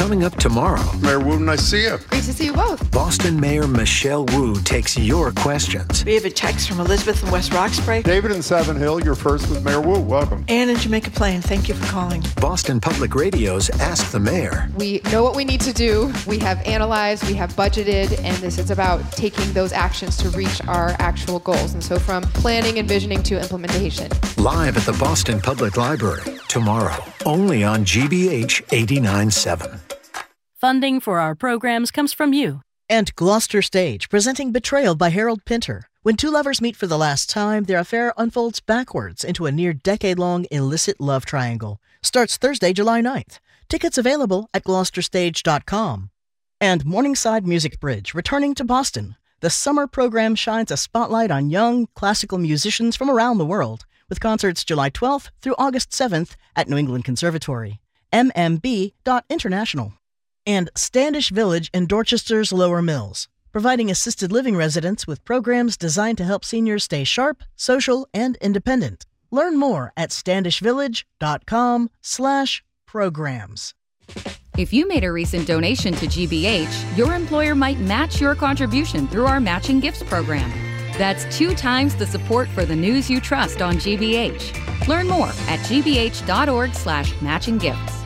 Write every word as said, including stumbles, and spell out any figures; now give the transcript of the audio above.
coming up tomorrow. Mayor Wu, nice to see you. Great to see you both. Boston Mayor Michelle Wu takes your questions. We have a text from Elizabeth in West Roxbury. David in Savin Hill, you're first with Mayor Wu. Welcome. Ann in Jamaica Plain, thank you for calling. Boston Public Radio's Ask the Mayor. We know what we need to do. We have analyzed, we have budgeted, and this is about taking those actions to reach our actual goals. And so from planning and visioning to implementation. Live at the Boston Public Library tomorrow, only on G B H eighty-nine point seven. Funding for our programs comes from you. And Gloucester Stage, presenting Betrayal by Harold Pinter. When two lovers meet for the last time, their affair unfolds backwards into a near decade-long illicit love triangle. Starts Thursday, July ninth. Tickets available at gloucester stage dot com. And Morningside Music Bridge, returning to Boston. The summer program shines a spotlight on young classical musicians from around the world, with concerts July twelfth through August seventh at New England Conservatory. m m b dot international. And Standish Village in Dorchester's Lower Mills, providing assisted living residents with programs designed to help seniors stay sharp, social, and independent. Learn more at standish village dot com slash programs. If you made a recent donation to G B H, your employer might match your contribution through our Matching Gifts program. That's two times the support for the news you trust on G B H. Learn more at g b h dot org slash matching gifts.